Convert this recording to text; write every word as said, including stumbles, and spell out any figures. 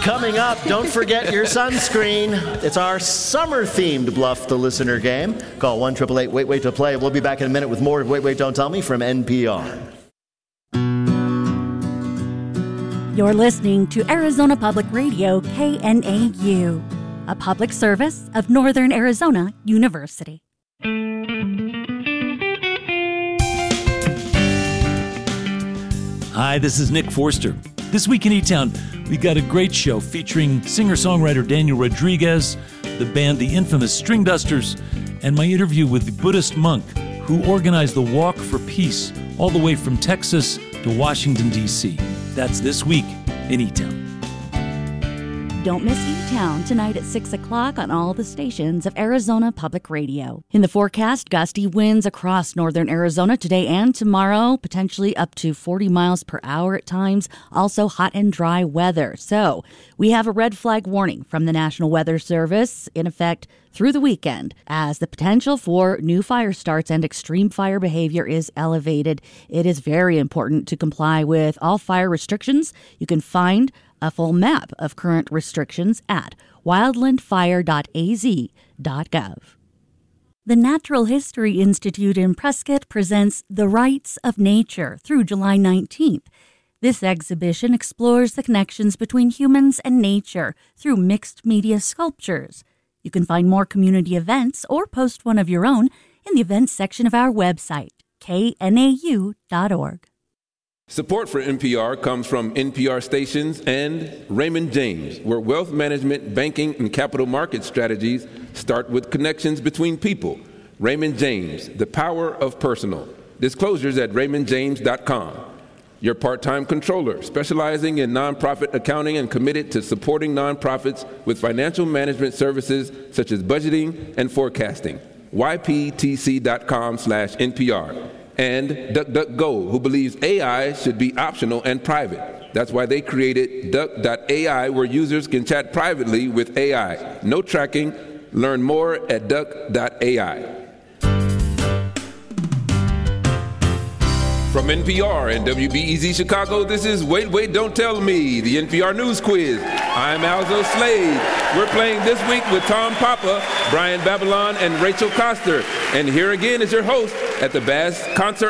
Coming up, don't forget your sunscreen. It's our summer-themed Bluff the Listener game. Call one eight eight eight wait wait to play. We'll be back in a minute with more of Wait, Wait, Don't Tell Me from N P R. You're listening to Arizona Public Radio, K N A U, a public service of Northern Arizona University. Hi, this is Nick Forster. This week in E-Town, we got a great show featuring singer-songwriter Daniel Rodriguez, the band The Infamous String Dusters, and my interview with the Buddhist monk who organized the Walk for Peace all the way from Texas to Washington, D C That's this week in E-Town. Don't miss E-Town tonight at six o'clock on all the stations of Arizona Public Radio. In the forecast, gusty winds across northern Arizona today and tomorrow, potentially up to forty miles per hour at times. Also hot and dry weather. So we have a red flag warning from the National Weather Service in effect through the weekend as the potential for new fire starts and extreme fire behavior is elevated. It is very important to comply with all fire restrictions. You can find a full map of current restrictions at wildland fire dot a z dot gov. The Natural History Institute in Prescott presents The Rights of Nature through July nineteenth. This exhibition explores the connections between humans and nature through mixed media sculptures. You can find more community events or post one of your own in the events section of our website, K N A U dot org. Support for N P R comes from N P R stations and Raymond James, where wealth management, banking, and capital market strategies start with connections between people. Raymond James, the power of personal. Disclosures at raymond james dot com. Your part-time controller, specializing in nonprofit accounting and committed to supporting nonprofits with financial management services such as budgeting and forecasting. y p t c dot com slash N P R. And DuckDuckGo, who believes A I should be optional and private. That's why they created duck dot A I, where users can chat privately with A I. No tracking. Learn more at duck dot A I. From N P R and W B E Z Chicago, this is Wait, Wait, Don't Tell Me, the N P R News Quiz. I'm Alzo Slade. We're playing this week with Tom Papa, Brian Babylon, and Rachel Coster. And here again is your host at the Bass Concert